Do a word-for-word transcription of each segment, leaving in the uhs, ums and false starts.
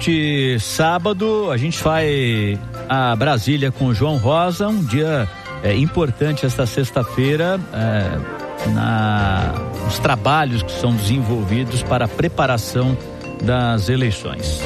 Neste sábado, a gente vai a Brasília com o João Rosa, um dia é, importante esta sexta-feira, é, na, nos trabalhos que são desenvolvidos para a preparação das eleições.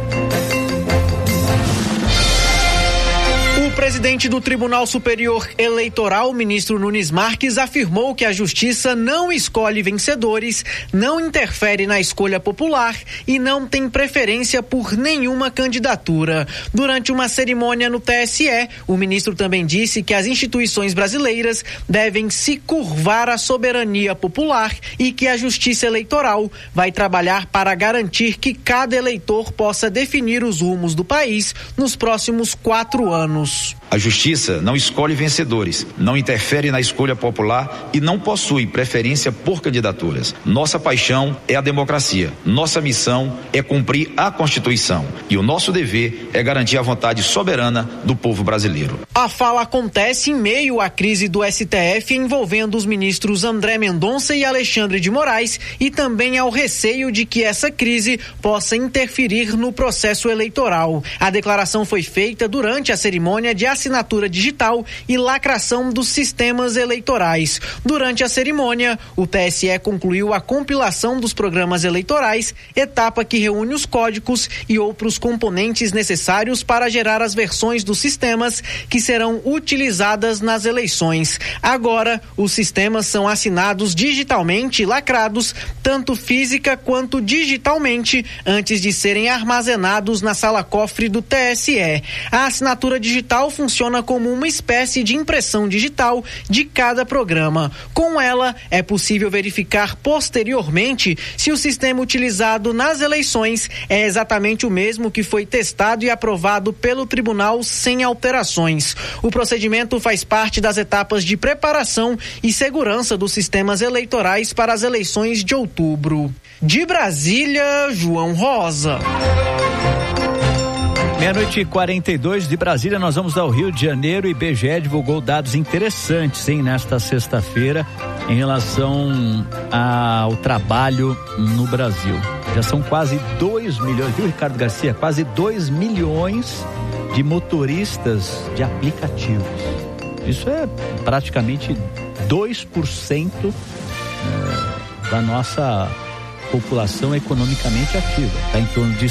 O presidente do Tribunal Superior Eleitoral, ministro Nunes Marques, afirmou que a justiça não escolhe vencedores, não interfere na escolha popular e não tem preferência por nenhuma candidatura. Durante uma cerimônia no T S E, o ministro também disse que as instituições brasileiras devem se curvar à soberania popular e que a justiça eleitoral vai trabalhar para garantir que cada eleitor possa definir os rumos do país nos próximos quatro anos. A justiça não escolhe vencedores, não interfere na escolha popular e não possui preferência por candidaturas. Nossa paixão é a democracia. Nossa missão é cumprir a Constituição. E o nosso dever é garantir a vontade soberana do povo brasileiro. A fala acontece em meio à crise do S T F envolvendo os ministros André Mendonça e Alexandre de Moraes e também ao receio de que essa crise possa interferir no processo eleitoral. A declaração foi feita durante a cerimônia de assinatura digital e lacração dos sistemas eleitorais. Durante a cerimônia, o T S E concluiu a compilação dos programas eleitorais, etapa que reúne os códigos e outros componentes necessários para gerar as versões dos sistemas que serão utilizadas nas eleições. Agora, os sistemas são assinados digitalmente e lacrados, tanto física quanto digitalmente, antes de serem armazenados na sala-cofre do T S E. A assinatura digital funciona como uma espécie de impressão digital de cada programa. Com ela, é possível verificar posteriormente se o sistema utilizado nas eleições é exatamente o mesmo que foi testado e aprovado pelo tribunal sem alterações. O procedimento faz parte das etapas de preparação e segurança dos sistemas eleitorais para as eleições de outubro. De Brasília, João Rosa. Meia-noite e quarenta e dois de Brasília, nós vamos ao Rio de Janeiro. O I B G E divulgou dados interessantes, hein, nesta sexta-feira em relação ao trabalho no Brasil. Já são quase dois milhões, viu, Ricardo Garcia? Quase dois milhões de motoristas de aplicativos. Isso é praticamente dois por cento da nossa população economicamente ativa. Está em torno de